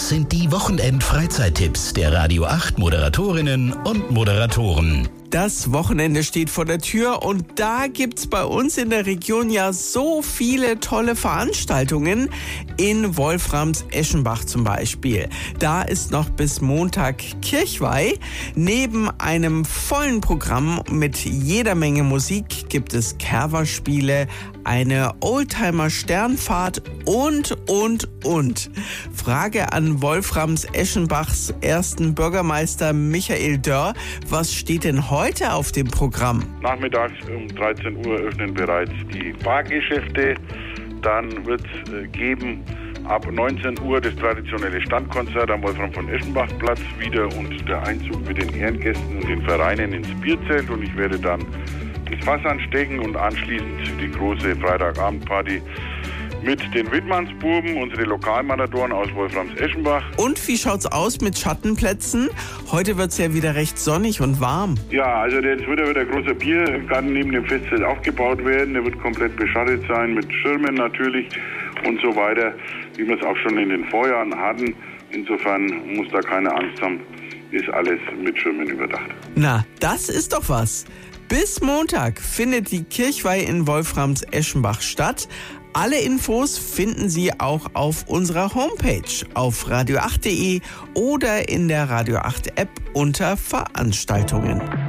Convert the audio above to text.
Das sind die Wochenend-Freizeittipps der Radio 8 Moderatorinnen und Moderatoren. Das Wochenende steht vor der Tür und da gibt's bei uns in der Region ja so viele tolle Veranstaltungen. In Wolframs-Eschenbach zum Beispiel. Da ist noch bis Montag Kirchweih. Neben einem vollen Programm mit jeder Menge Musik gibt es Kerwa-Spiele, eine Oldtimer-Sternfahrt und. Frage an Wolframs-Eschenbachs ersten Bürgermeister Michael Dörr. Was steht denn heute auf dem Programm? Nachmittags um 13 Uhr öffnen bereits die Bargeschäfte. Dann wird es geben ab 19 Uhr das traditionelle Standkonzert am Wolfram-von-Eschenbach-Platz wieder und der Einzug mit den Ehrengästen und den Vereinen ins Bierzelt. Und ich werde dann das Fass anstecken und anschließend die große Freitagabendparty mit den Wittmannsbuben, unsere Lokalmatadoren aus Wolframs-Eschenbach. Und wie schaut's aus mit Schattenplätzen? Heute wird's ja wieder recht sonnig und warm. Ja, also jetzt wird ja wieder ein großer Biergarten neben dem Festzelt aufgebaut werden. Der wird komplett beschattet sein, mit Schirmen natürlich und so weiter, wie wir es auch schon in den Vorjahren hatten. Insofern muss da keine Angst haben, ist alles mit Schirmen überdacht. Na, das ist doch was. Bis Montag findet die Kirchweih in Wolframs-Eschenbach statt. Alle Infos finden Sie auch auf unserer Homepage auf radio8.de oder in der Radio 8 App unter Veranstaltungen.